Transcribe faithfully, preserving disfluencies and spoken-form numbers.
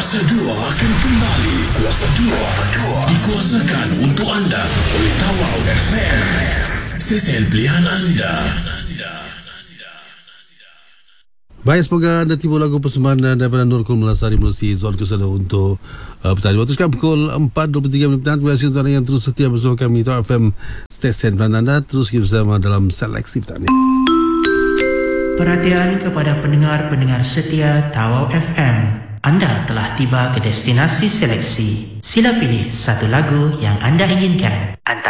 Kuasa dua akan kembali. Kuasa dua dikuasakan untuk anda oleh Tawau F M, stesen pilihan anda. Baik, semoga anda timbul lagu persembahan daripada Nurul Melasari Melalui Zon Kesala untuk uh, petang. Waktu sekarang pukul empat dua puluh tiga minit petang. Terima kasih untuk anda yang terus setia bersama kami Tawau F M, stesen pilihan anda. Terus kita bersama dalam seleksi petang. Perhatian kepada pendengar-pendengar setia Tawau F M. Anda telah tiba ke destinasi seleksi. Sila pilih satu lagu yang anda inginkan antara